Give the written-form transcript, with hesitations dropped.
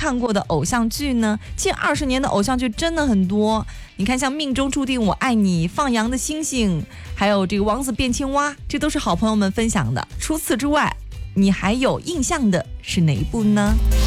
看过的偶像剧呢？近20年的偶像剧真的很多，你看像《命中注定我爱你》、《放羊的星星》，还有这个《王子变青蛙》，这都是好朋友们分享的。除此之外，你还有印象的是哪一部呢？